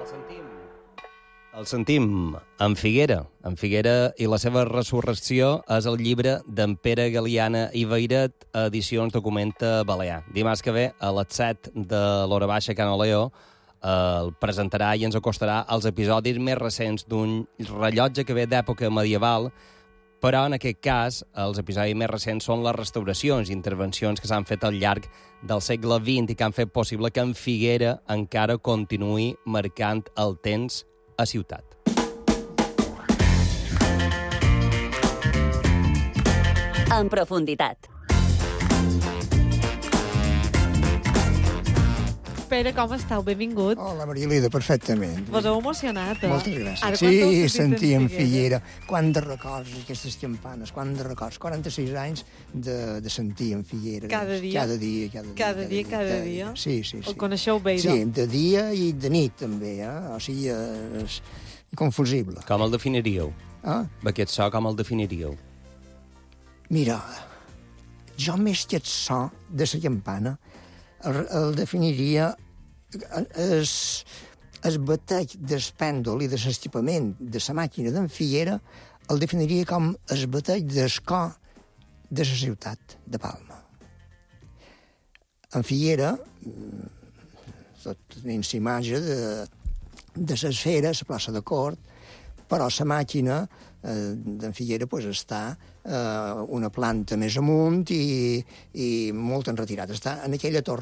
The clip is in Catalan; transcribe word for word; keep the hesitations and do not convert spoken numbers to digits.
El sentim. El sentim en Figuera. En Figuera i la seva resurrecció és el llibre d'en Pere Galiana i Veiret, edicions Documenta Balear. Dimarts que ve, a les set de l'hora baixa Can Oleo, el presentarà i ens acostarà als episodis més recents d'un rellotge que ve d'època medieval, però en aquest cas els episodis més recents són les restauracions i intervencions que s'han fet al llarg del segle vint i que han fet possible que en Figuera encara continuï marcant el temps a ciutat. En profunditat. Pere, com esteu? Benvingut. Hola, Marilida, perfectament. Vos heu emocionat, eh? Moltes gràcies. Ara, quan t'heu sí, sentit sentíem en Figuera. Quant de records, aquestes campanes, quant de records. quaranta-sis anys de, de sentir en Figuera. Cada dia? Cada dia, cada dia. Cada dia, cada dia? Sí, sí, sí. El coneixeu bé, Sí, idò? de dia i de nit, també, eh? O sigui, és inconfusible. Com el definiríeu? Ah? Aquest so, com el definiríeu? Mira, jo més que el so de la campana el, el definiria es, es batec del pèndol i de l'estipament de la màquina d'en Figuera el definiria com es batec del cor de la ciutat de Palma. En Figuera, tot tenim la imatge de, de l'esfera, la plaça de Cort, però la màquina eh, d'en Figuera pues, està eh, una planta més amunt i, i molt en retirada. Està en aquella torre